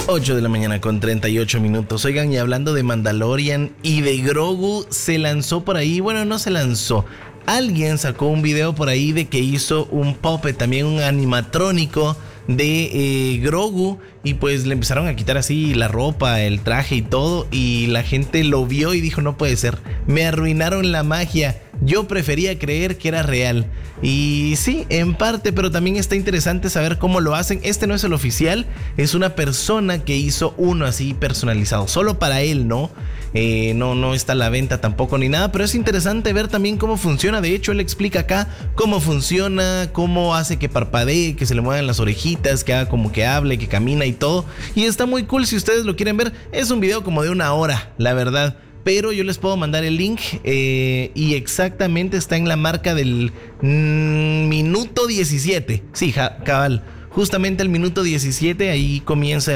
8 de la mañana con 38 minutos. Oigan, y hablando de Mandalorian y de Grogu, se lanzó por ahí, bueno, no se lanzó. Alguien sacó un video por ahí de que hizo un puppet, también un animatrónico de Grogu, y pues le empezaron a quitar así la ropa, el traje y todo, y la gente lo vio y dijo: no puede ser, me arruinaron la magia, yo prefería creer que era real. Y sí, en parte, pero también está interesante saber cómo lo hacen. Este no es el oficial, es una persona que hizo uno así personalizado, solo para él, ¿no? No está a la venta tampoco ni nada, pero es interesante ver también cómo funciona. De hecho, él explica acá cómo funciona, cómo hace que parpadee, que se le muevan las orejitas, que haga como que hable, que camina y todo. Y está muy cool si ustedes lo quieren ver. Es un video como de 1 hora, la verdad. Pero yo les puedo mandar el link y exactamente está en la marca del minuto 17. Sí, cabal. Justamente el minuto 17, ahí comienza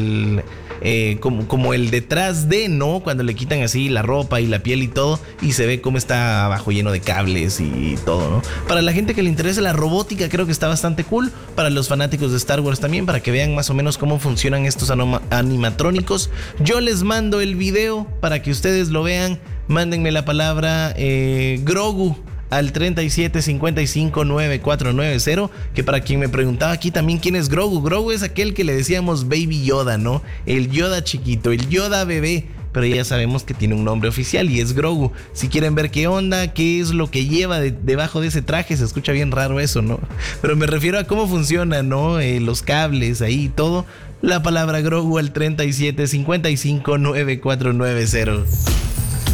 como el detrás de, ¿no? Cuando le quitan así la ropa y la piel y todo, y se ve cómo está abajo lleno de cables y todo, ¿no? Para la gente que le interesa la robótica, creo que está bastante cool. Para los fanáticos de Star Wars también, para que vean más o menos cómo funcionan estos animatrónicos. Yo les mando el video para que ustedes lo vean. Mándenme la palabra Grogu al 37559490, que para quien me preguntaba aquí también quién es Grogu. Grogu es aquel que le decíamos Baby Yoda, ¿no? El Yoda chiquito, el Yoda bebé, pero ya sabemos que tiene un nombre oficial y es Grogu. Si quieren ver qué onda, qué es lo que lleva debajo de ese traje, se escucha bien raro eso, ¿no? Pero me refiero a cómo funciona, ¿no? Los cables ahí y todo. La palabra Grogu al 37559490.